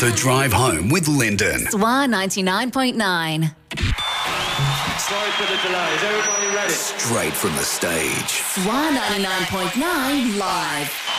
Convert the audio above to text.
The Drive Home with Lyndon. SWA 99.9. Sorry for the delay. Is everybody ready? Straight from the stage. SWA 99.9 live.